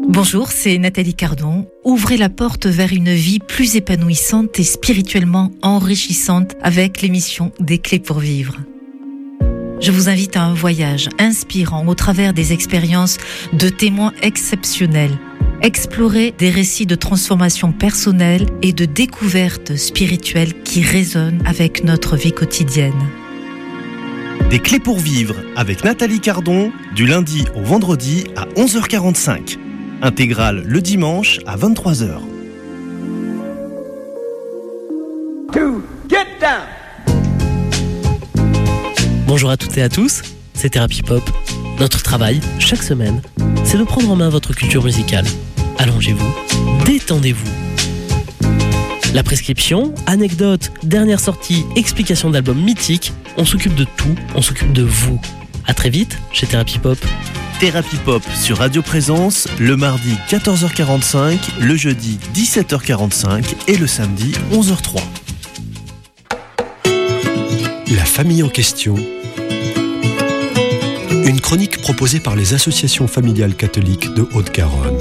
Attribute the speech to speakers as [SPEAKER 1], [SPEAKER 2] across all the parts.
[SPEAKER 1] Bonjour, c'est Nathalie Cardon. Ouvrez la porte vers une vie plus épanouissante et spirituellement enrichissante avec l'émission Des Clés pour Vivre. Je vous invite à un voyage inspirant au travers des expériences de témoins exceptionnels. Explorer des récits de transformation personnelle et de découverte spirituelle qui résonnent avec notre vie quotidienne.
[SPEAKER 2] Des Clés pour Vivre avec Nathalie Cardon, du lundi au vendredi à 11h45. Intégrale le dimanche à 23h.
[SPEAKER 3] Bonjour à toutes et à tous, c'est Thérapie Pop. Notre travail, chaque semaine, c'est de prendre en main votre culture musicale. Allongez-vous, détendez-vous. La prescription, anecdotes, dernière sortie, explication d'albums mythiques, on s'occupe de tout, on s'occupe de vous. À très vite chez Thérapie Pop.
[SPEAKER 2] Thérapie Pop sur Radio Présence, le mardi 14h45, le jeudi 17h45 et le samedi 11h03.
[SPEAKER 4] La famille en question. Une chronique proposée par les associations familiales catholiques de Haute-Garonne.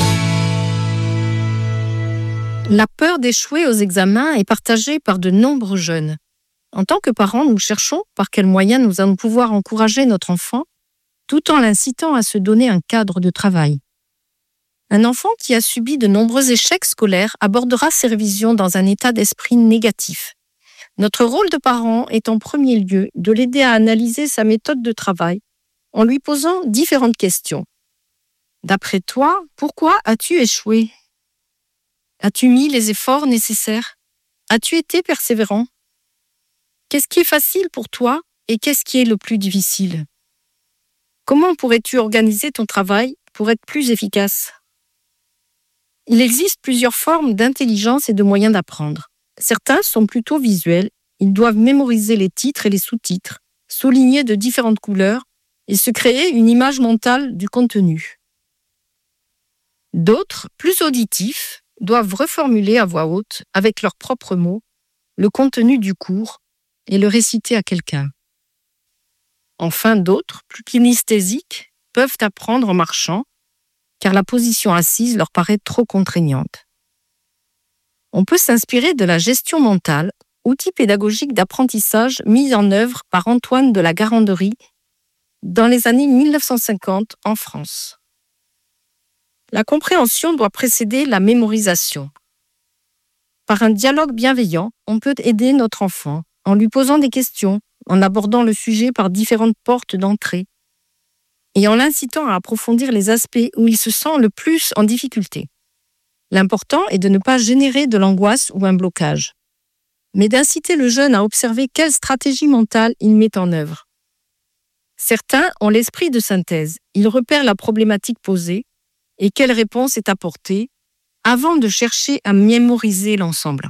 [SPEAKER 5] La peur d'échouer aux examens est partagée par de nombreux jeunes. En tant que parents, nous cherchons par quels moyens nous allons pouvoir encourager notre enfant tout en l'incitant à se donner un cadre de travail. Un enfant qui a subi de nombreux échecs scolaires abordera ses révisions dans un état d'esprit négatif. Notre rôle de parent est en premier lieu de l'aider à analyser sa méthode de travail en lui posant différentes questions. D'après toi, pourquoi as-tu échoué ? As-tu mis les efforts nécessaires ? As-tu été persévérant ? Qu'est-ce qui est facile pour toi et qu'est-ce qui est le plus difficile ? Comment pourrais-tu organiser ton travail pour être plus efficace ? Il existe plusieurs formes d'intelligence et de moyens d'apprendre. Certains sont plutôt visuels. Ils doivent mémoriser les titres et les sous-titres, souligner de différentes couleurs et se créer une image mentale du contenu. D'autres, plus auditifs, doivent reformuler à voix haute, avec leurs propres mots, le contenu du cours et le réciter à quelqu'un. Enfin, d'autres, plus kinesthésiques, peuvent apprendre en marchant, car la position assise leur paraît trop contraignante. On peut s'inspirer de la gestion mentale, outil pédagogique d'apprentissage mis en œuvre par Antoine de la Garandrie dans les années 1950 en France. La compréhension doit précéder la mémorisation. Par un dialogue bienveillant, on peut aider notre enfant en lui posant des questions, en abordant le sujet par différentes portes d'entrée et en l'incitant à approfondir les aspects où il se sent le plus en difficulté. L'important est de ne pas générer de l'angoisse ou un blocage, mais d'inciter le jeune à observer quelle stratégie mentale il met en œuvre. Certains ont l'esprit de synthèse, ils repèrent la problématique posée et quelle réponse est apportée avant de chercher à mémoriser l'ensemble.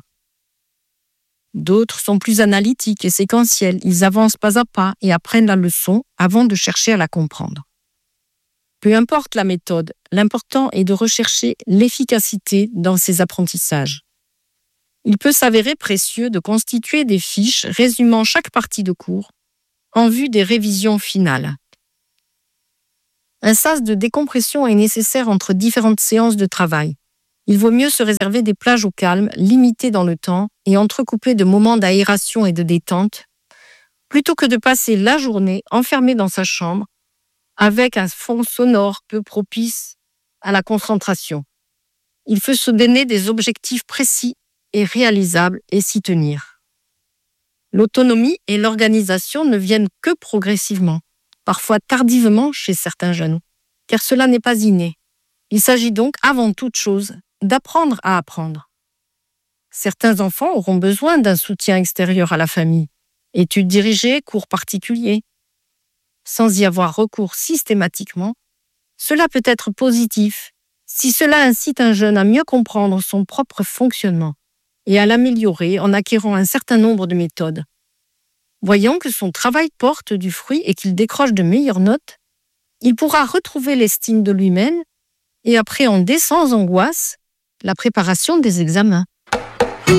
[SPEAKER 5] D'autres sont plus analytiques et séquentiels. Ils avancent pas à pas et apprennent la leçon avant de chercher à la comprendre. Peu importe la méthode, l'important est de rechercher l'efficacité dans ces apprentissages. Il peut s'avérer précieux de constituer des fiches résumant chaque partie de cours en vue des révisions finales. Un sas de décompression est nécessaire entre différentes séances de travail. Il vaut mieux se réserver des plages au calme, limitées dans le temps et entrecouper de moments d'aération et de détente, plutôt que de passer la journée enfermé dans sa chambre avec un fond sonore peu propice à la concentration. Il faut se donner des objectifs précis et réalisables et s'y tenir. L'autonomie et l'organisation ne viennent que progressivement, parfois tardivement chez certains jeunes, car cela n'est pas inné. Il s'agit donc, avant toute chose, d'apprendre à apprendre. Certains enfants auront besoin d'un soutien extérieur à la famille, études dirigées, cours particuliers. Sans y avoir recours systématiquement, cela peut être positif si cela incite un jeune à mieux comprendre son propre fonctionnement et à l'améliorer en acquérant un certain nombre de méthodes. Voyant que son travail porte du fruit et qu'il décroche de meilleures notes, il pourra retrouver l'estime de lui-même et appréhender sans angoisse la préparation des examens.